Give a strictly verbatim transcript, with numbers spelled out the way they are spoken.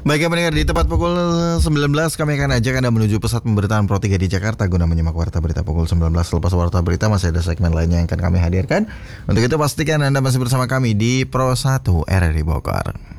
Baik, yang mendengar di tepat pukul sembilan belas, kami akan ajak Anda menuju pusat pemberitaan Pro tiga di Jakarta guna menyimak warta berita pukul sembilan belas. Selepas warta berita masih ada segmen lainnya yang akan kami hadirkan. Untuk itu pastikan Anda masih bersama kami di Pro satu R R I Bogor.